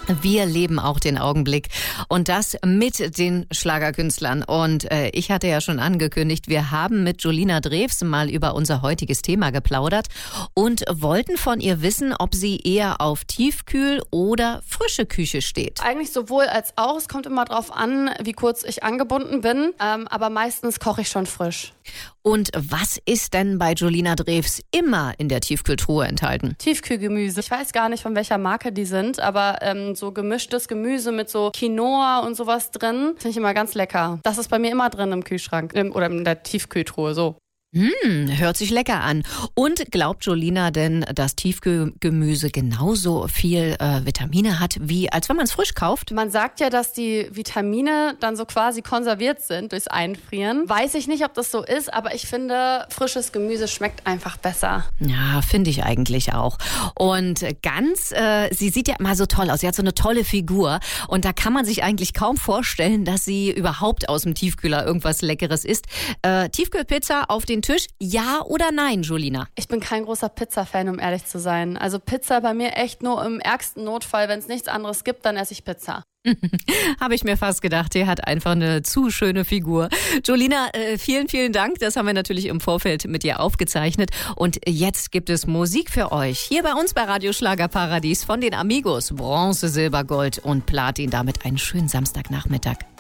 Wir leben auch den Augenblick und das mit den Schlagerkünstlern. Und ich hatte ja schon angekündigt, wir haben mit Julina Drews mal über unser heutiges Thema geplaudert und wollten von ihr wissen, ob sie eher auf Tiefkühl oder frische Küche steht. Eigentlich sowohl als auch. Es kommt immer drauf an, wie kurz ich angebunden bin. Aber meistens koche ich schon frisch. Und was ist denn bei Julina Drews immer in der Tiefkühltruhe enthalten? Tiefkühlgemüse. Ich weiß gar nicht, von welcher Marke die sind, aber so gemischtes Gemüse mit so Quinoa und sowas drin, finde ich immer ganz lecker. Das ist bei mir immer drin im Kühlschrank oder in der Tiefkühltruhe, so. Hört sich lecker an. Und glaubt Julina denn, dass Tiefkühlgemüse genauso viel Vitamine hat, wie als wenn man es frisch kauft? Man sagt ja, dass die Vitamine dann so quasi konserviert sind durchs Einfrieren. Weiß ich nicht, ob das so ist, aber ich finde, frisches Gemüse schmeckt einfach besser. Ja, finde ich eigentlich auch. Und sie sieht ja immer so toll aus. Sie hat so eine tolle Figur. Und da kann man sich eigentlich kaum vorstellen, dass sie überhaupt aus dem Tiefkühler irgendwas Leckeres isst. Tiefkühlpizza auf den Tisch, ja oder nein, Julina? Ich bin kein großer Pizza-Fan, um ehrlich zu sein. Also Pizza bei mir echt nur im ärgsten Notfall. Wenn es nichts anderes gibt, dann esse ich Pizza. Habe ich mir fast gedacht, die hat einfach eine zu schöne Figur. Julina, vielen, vielen Dank. Das haben wir natürlich im Vorfeld mit dir aufgezeichnet. Und jetzt gibt es Musik für euch. Hier bei uns bei Radio Schlagerparadies von den Amigos. Bronze, Silber, Gold und Platin. Damit einen schönen Samstagnachmittag.